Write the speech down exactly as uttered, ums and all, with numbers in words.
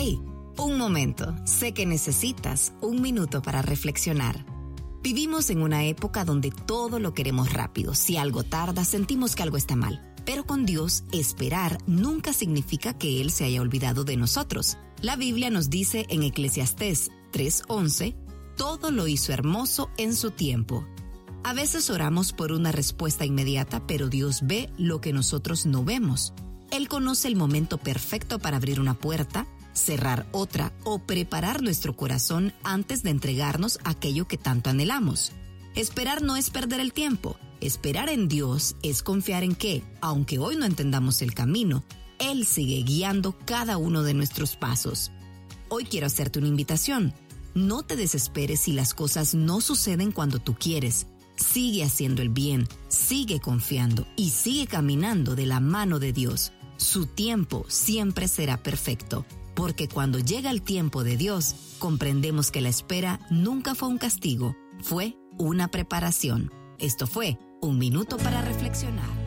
Hey, un momento. Sé que necesitas un minuto para reflexionar. Vivimos en una época donde todo lo queremos rápido. Si algo tarda, sentimos que algo está mal. Pero con Dios, esperar nunca significa que Él se haya olvidado de nosotros. La Biblia nos dice en Eclesiastés tres once, todo lo hizo hermoso en su tiempo. A veces oramos por una respuesta inmediata, pero Dios ve lo que nosotros no vemos. Él conoce el momento perfecto para abrir una puerta, cerrar otra o preparar nuestro corazón antes de entregarnos aquello que tanto anhelamos. Esperar no es perder el tiempo. Esperar en Dios es confiar en que, aunque hoy no entendamos el camino, Él sigue guiando cada uno de nuestros pasos. Hoy quiero hacerte una invitación. No te desesperes si las cosas no suceden cuando tú quieres. Sigue haciendo el bien, sigue confiando y sigue caminando de la mano de Dios. Su tiempo siempre será perfecto, porque cuando llega el tiempo de Dios, comprendemos que la espera nunca fue un castigo, fue una preparación. Esto fue Un Minuto para Reflexionar.